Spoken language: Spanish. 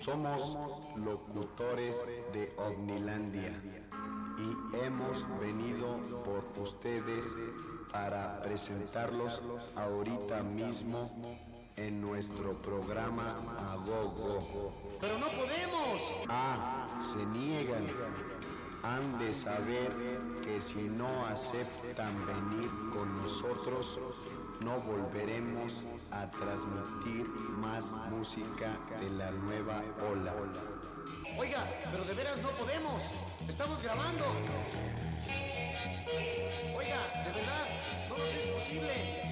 Somos locutores de Ovnilandia y hemos venido por ustedes para presentarlos ahorita mismo en nuestro programa A Go Go. ¡Pero no podemos! Se niegan. Han de saber que si no aceptan venir con nosotros, no volveremos a transmitir más música de la nueva ola. Oiga, pero de veras no podemos. Estamos grabando. Oiga, de verdad, no nos es posible.